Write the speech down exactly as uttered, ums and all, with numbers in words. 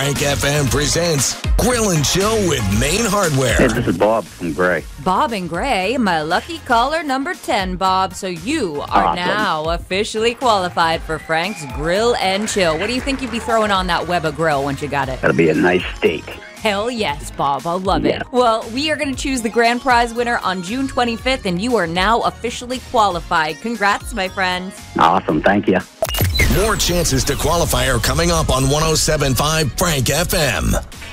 Frank F M presents Grill and Chill with Main Hardware. Hey, this is Bob from Gray. Bob and Gray, my lucky caller number ten, Bob. So you are Awesome. now officially qualified for Frank's Grill and Chill. What do you think you'd be throwing on that Weber grill once you got it? That'll be a nice steak. Hell yes, Bob. I love Yeah. it. Well, we are going to choose the grand prize winner on June twenty-fifth, and you are now officially qualified. Congrats, my friends. Awesome. Thank you. More chances to qualify are coming up on one oh seven point five Frank F M.